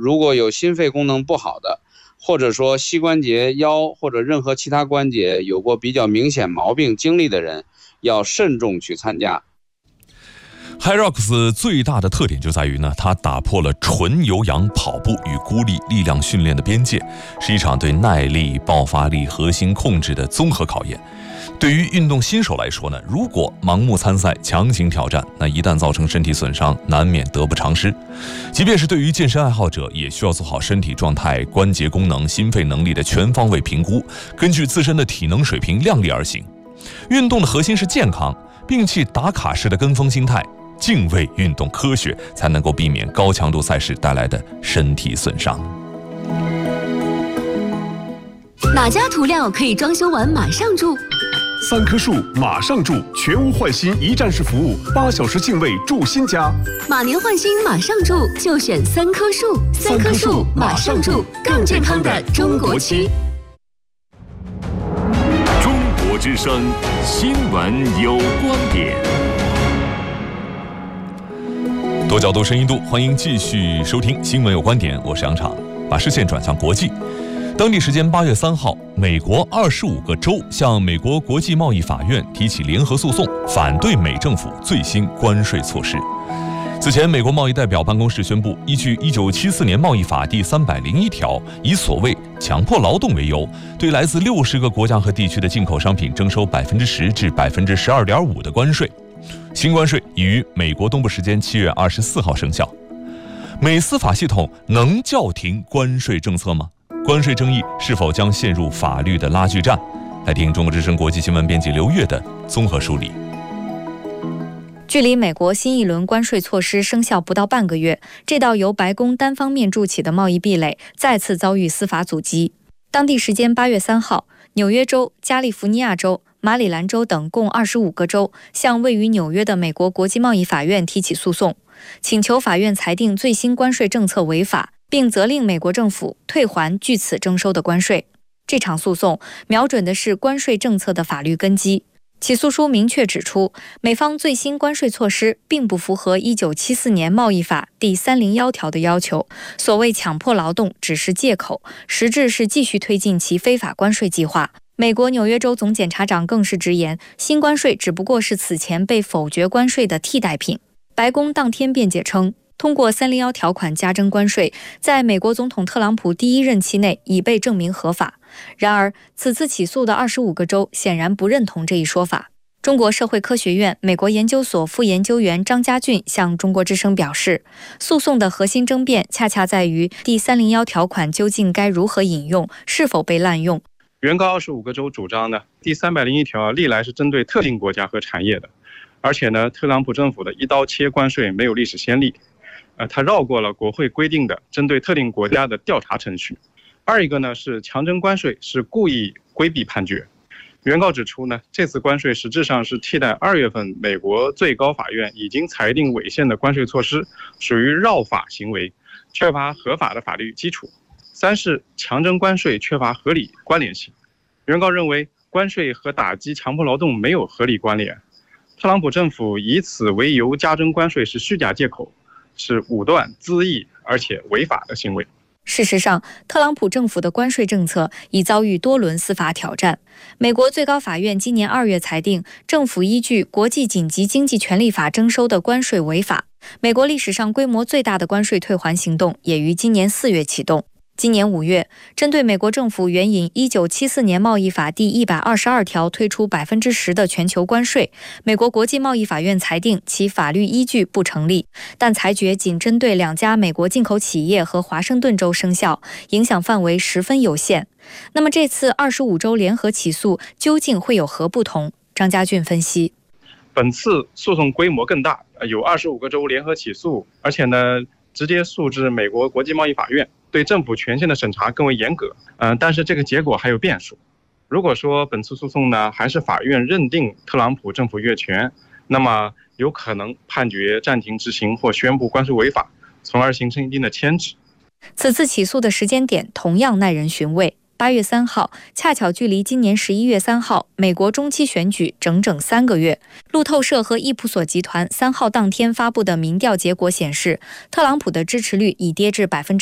如果有心肺功能不好的，或者说膝关节、腰或者任何其他关节有过比较明显毛病经历的人，要慎重去参加。 HYROX 最大的特点就在于呢，它打破了纯有氧跑步与孤立力量训练的边界，是一场对耐力、爆发力、核心控制的综合考验。对于运动新手来说呢，如果盲目参赛、强行挑战，那一旦造成身体损伤，难免得不偿失。即便是对于健身爱好者，也需要做好身体状态、关节功能、心肺能力的全方位评估，根据自身的体能水平量力而行。运动的核心是健康，摒弃打卡式的跟风心态，敬畏运动科学，才能够避免高强度赛事带来的身体损伤。 哪家涂料可以装修完马上住 ？3棵树马上住，全屋换新一站式服务，8小时净位住新家。 马年换新马上住，就选3棵树。3棵树马上住，更健康的中国区。 中国之声，新闻有观点。 多角度、深一度，欢迎继续收听《新闻有观点》，我是杨昶。把视线转向国际。当地时间8月3号，美国25个州向美国国际贸易法院提起联合诉讼，反对美政府最新关税措施。此前，美国贸易代表办公室宣布，依据1974年贸易法第301条，以所谓强迫劳动为由，对来自60个国家和地区的进口商品征收10%至12.5%的关税。新关税已于美国东部时间7月24号生效。美司法系统能叫停关税政策吗？关税争议是否将陷入法律的拉锯战？来听中国之声国际新闻编辑刘越的综合梳理。 距离美国新一轮关税措施生效不到半个月，这道由白宫单方面筑起的贸易壁垒再次遭遇司法阻击。当地时间8月3号，纽约州、加利福尼亚州、马里兰州等共25个州向位于纽约的美国国际贸易法院提起诉讼，请求法院裁定最新关税政策违法，并责令美国政府退还据此征收的关税。这场诉讼瞄准的是关税政策的法律根基。起诉书明确指出，美方最新关税措施并不符合1974年贸易法第301条的要求，所谓强迫劳动只是借口，实质是继续推进其非法关税计划。美国纽约州总检察长更是直言，新关税只不过是此前被否决关税的替代品。白宫当天辩解称，通过301条款加征关税，在美国总统特朗普第1任期内已被证明合法。然而，此次起诉的25个州显然不认同这一说法。中国社会科学院美国研究所副研究员张家俊向中国之声表示，诉讼的核心争辩恰恰在于第301条款究竟该如何引用，是否被滥用。 原告25个州主张呢，第301条历来是针对特定国家和产业的，而且呢，特朗普政府的一刀切关税没有历史先例，他绕过了国会规定的针对特定国家的调查程序。二一个呢是强征关税是故意规避判决。原告指出呢，这次关税实质上是替代2月份美国最高法院已经裁定违宪的关税措施，属于绕法行为，缺乏合法的法律基础。三是强征关税缺乏合理关联性。原告认为关税和打击强迫劳动没有合理关联，特朗普政府以此为由加征关税是虚假借口，是武断恣意而且违法的行为。 事实上，特朗普政府的关税政策已遭遇多轮司法挑战。美国最高法院今年2月裁定，政府依据国际紧急经济权利法征收的关税违法。美国历史上规模最大的关税退还行动也于今年4月启动。今年5月，针对美国政府援引1974年贸易法第122条推出10%的全球关税，美国国际贸易法院裁定其法律依据不成立，但裁决仅针对2家美国进口企业和华盛顿州生效，影响范围十分有限。那么这次25州联合起诉究竟会有何不同？张家俊分析， 本次诉讼规模更大，有25个州联合起诉，而且呢直接诉至美国国际贸易法院，对政府权限的审查更为严格。但是这个结果还有变数。如果说本次诉讼呢还是法院认定特朗普政府越权，那么有可能判决暂停执行或宣布关税违法，从而形成一定的牵制。 此次起诉的时间点同样耐人寻味。8月3号，恰巧距离今年11月3号美国中期选举整整3个月。路透社和易普索集团3号当天发布的民调结果显示，特朗普的支持率已跌至